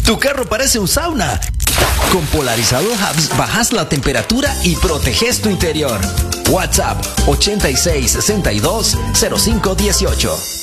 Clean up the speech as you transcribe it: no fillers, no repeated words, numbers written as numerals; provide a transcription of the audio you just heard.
Tu carro parece un sauna. Con Polarizador Hubs bajas la temperatura y proteges tu interior. WhatsApp 86620518.